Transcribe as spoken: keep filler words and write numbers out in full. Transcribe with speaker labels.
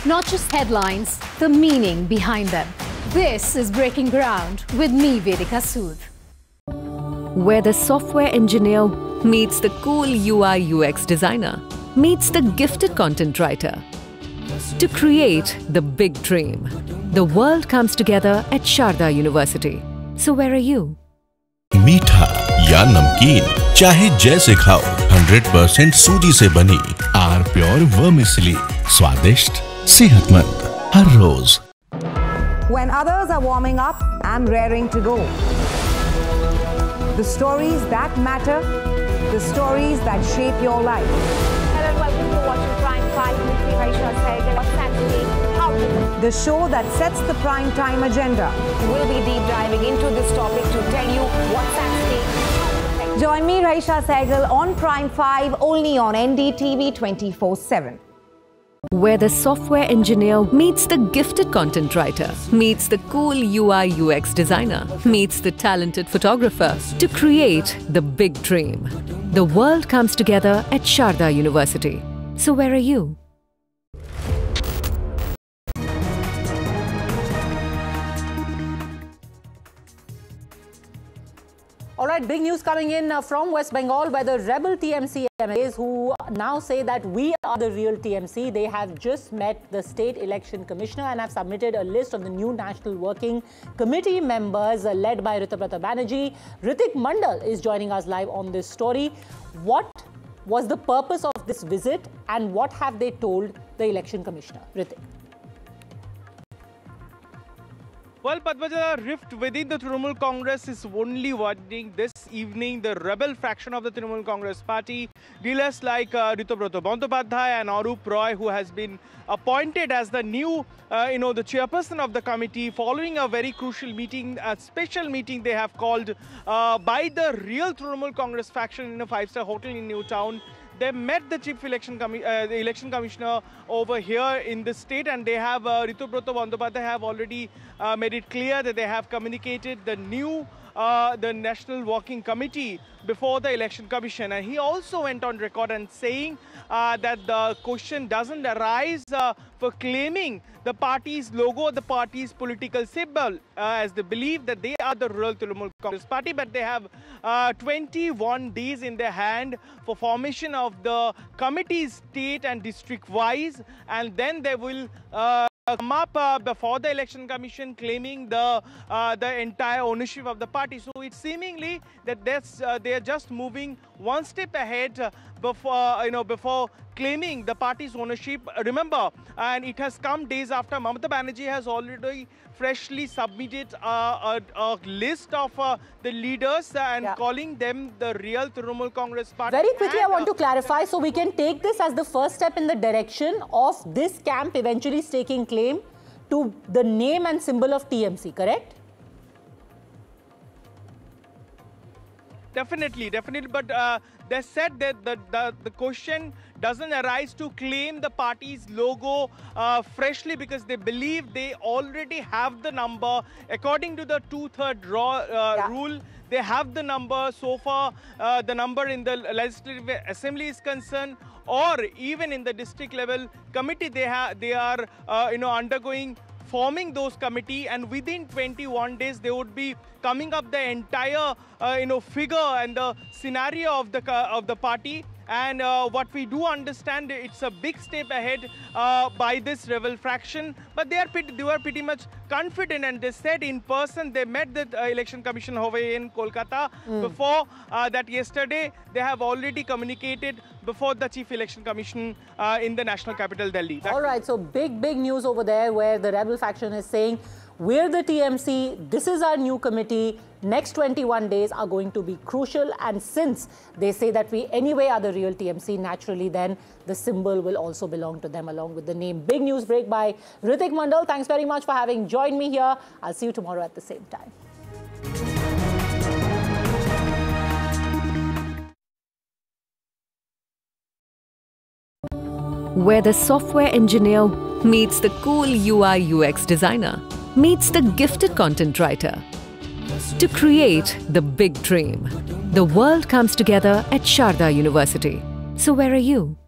Speaker 1: Not just headlines, the meaning behind them. This is Breaking Ground with me, Vedika Sood.
Speaker 2: Where the software engineer meets the cool U I U X designer, meets the gifted content writer. To create the big dream, the world comes together at Sharda University. So where are you?
Speaker 3: मीठा या नमकीन, चाहे जैसे खाओ, hundred percent सूजी से बनी are pure vermicelli, स्वादिष्ट, सेहतमंद, हर रोज.
Speaker 4: When others are warming up, I'm raring to go. The stories that matter, the stories that shape your life.
Speaker 5: Hello and welcome to watching Prime five with me, Raisha Sehgal. What's Saturday? How to
Speaker 4: The show that sets the prime time agenda.
Speaker 5: We'll be deep diving into this topic to tell you what's at stake.
Speaker 4: Join me, Raisha Sehgal, on Prime five, only on N D T V twenty-four seven.
Speaker 2: Where the software engineer meets the gifted content writer, meets the cool U I U X designer, meets the talented photographer to create the big dream. The world comes together at Sharda University. So where are you?
Speaker 6: All right, big news coming in uh, from West Bengal, where the rebel T M C M As who now say that we are the real T M C, they have just met the State Election Commissioner and have submitted a list of the new National Working Committee members uh, led by Ritubrata Banerjee. Hrithik Mandal is joining us live on this story. What was the purpose of this visit and what have they told the Election Commissioner? Hrithik.
Speaker 7: Well, Padmaja, rift within the Trinamool Congress is only widening. This evening, the rebel fraction of the Trinamool Congress party, leaders like uh, Ritubrata Bandopadhyay and Arup Roy, who has been appointed as the new, uh, you know, the chairperson of the committee, following a very crucial meeting, a special meeting they have called uh, by the real Trinamool Congress faction in a five-star hotel in Newtown. They met the chief election commi uh, the election commissioner over here in the state, and they have uh, Ritubrata Bandopadhyay have already uh, made it clear that they have communicated the new uh, the National Working Committee before the Election Commission. And he also went on record and saying uh, that the question doesn't arise uh, for claiming the party's logo, the party's political symbol, uh, as they believe that they are the real Trinamool Congress party, but they have uh, twenty-one days in their hand for formation of the committees state and district wise, and then they will uh, come up uh, before the Election Commission claiming the uh, the entire ownership of the party. So it's seemingly that that's, uh, they are just moving one step ahead uh, before, you know, before claiming the party's ownership. Remember, and it has come days after Mamata Banerjee has already freshly submitted uh, a, a list of uh, the leaders and yeah. calling them the real Trinamool Congress party.
Speaker 6: Very quickly,
Speaker 7: and,
Speaker 6: I want to clarify, so we can take this as the first step in the direction of this camp eventually staking claim to the name and symbol of T M C, correct?
Speaker 7: Definitely, definitely. But uh, they said that the, the, the question doesn't arise to claim the party's logo uh, freshly, because they believe they already have the number. According to the two-third uh, yeah. rule, they have the number. So far, uh, the number in the Legislative Assembly is concerned, or even in the district level committee, they, have they are uh, you know, undergoing forming those committee, and within twenty-one days they would be coming up the entire uh, you know figure and the scenario of the of the party. And uh, what we do understand, it's a big step ahead uh, by this rebel fraction, but they are pretty, they were pretty much confident, and they said in person they met the uh, election commission over in Kolkata mm. before uh, that. Yesterday they have already communicated before the chief election commission uh, in the national capital Delhi. That's
Speaker 6: all right, so big big news over there, where the rebel faction is saying we're the T M C, this is our new committee. Next twenty-one days are going to be crucial, and since they say that we anyway are the real T M C, naturally then the symbol will also belong to them along with the name. Big news break by Hrithik Mandal. Thanks very much for having joined me here. I'll see you tomorrow at the same time.
Speaker 2: Where the software engineer meets the cool U I U X designer, meets the gifted content writer. To create the big dream, the world comes together at Sharda University. So where are you?